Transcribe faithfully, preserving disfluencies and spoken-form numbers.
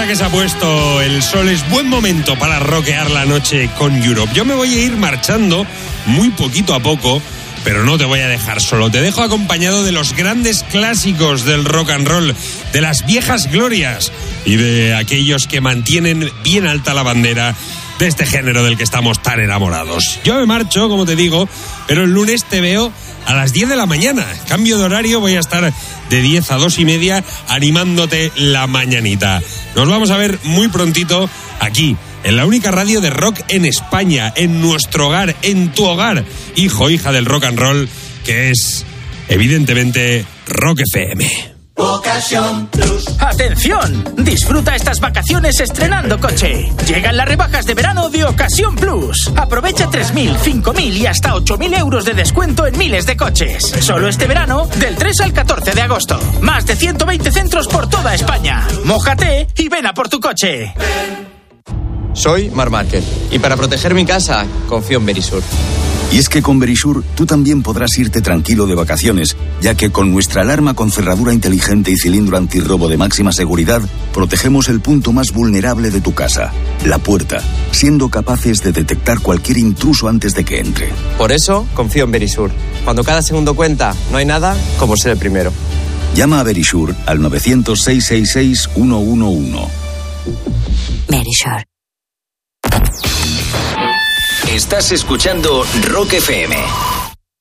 ahora que se ha puesto el sol es buen momento para rockear la noche con Europe. Yo me voy a ir marchando muy poquito a poco, pero no te voy a dejar solo. Te dejo acompañado de los grandes clásicos del rock and roll, de las viejas glorias y de aquellos que mantienen bien alta la bandera de este género del que estamos tan enamorados. Yo me marcho, como te digo, pero el lunes te veo a las diez de la mañana. Cambio de horario, voy a estar de diez a dos y media animándote la mañanita. Nos vamos a ver muy prontito aquí, en la única radio de rock en España, en nuestro hogar, en tu hogar, hijo, hija del rock and roll, que es, evidentemente, Rock F M. Ocasión Plus. ¡Atención! Disfruta estas vacaciones estrenando coche. Llegan las rebajas de verano de Ocasión Plus. Aprovecha tres mil, cinco mil y hasta ocho mil euros de descuento en miles de coches. Solo este verano, del tres al catorce de agosto. Más de ciento veinte centros por toda España. Mójate y ven a por tu coche. Soy Marc Márquez y para proteger mi casa confío en Verisur. Y es que con Verisur tú también podrás irte tranquilo de vacaciones, ya que con nuestra alarma con cerradura inteligente y cilindro antirrobo de máxima seguridad, protegemos el punto más vulnerable de tu casa, la puerta, siendo capaces de detectar cualquier intruso antes de que entre. Por eso confío en Verisur. Cuando cada segundo cuenta, no hay nada como ser el primero. Llama a Verisur al nueve cero cero, seis seis seis, uno uno uno. Verisur. Estás escuchando Rock F M.